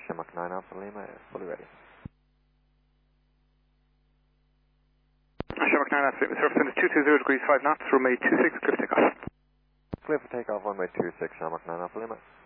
Shamrock 9 Alpha Lima is fully ready. Shamrock 9 Alpha Lima, surface is 220 degrees 5 knots, runway 26, clear for takeoff. Clear for takeoff, runway 26, Shamrock 9 Alpha Lima.